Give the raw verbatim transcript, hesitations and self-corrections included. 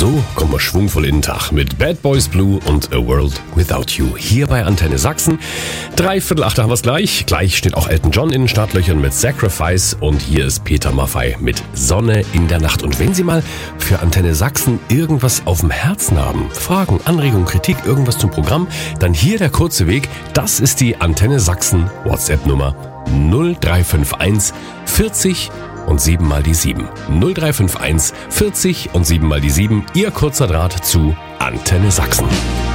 So kommen wir schwungvoll in den Tag mit Bad Boys Blue und A World Without You. Hier bei Antenne Sachsen. Dreiviertel acht haben wir es gleich. Gleich steht auch Elton John in den Startlöchern mit Sacrifice. Und hier ist Peter Maffay mit Sonne in der Nacht. Und wenn Sie mal für Antenne Sachsen irgendwas auf dem Herzen haben, Fragen, Anregungen, Kritik, irgendwas zum Programm, dann hier der kurze Weg. Das ist die Antenne Sachsen WhatsApp-Nummer null drei fünf eins vierzig und sieben mal die sieben. null drei fünf eins vierzig und sieben mal die sieben. Ihr kurzer Draht zu Antenne Sachsen.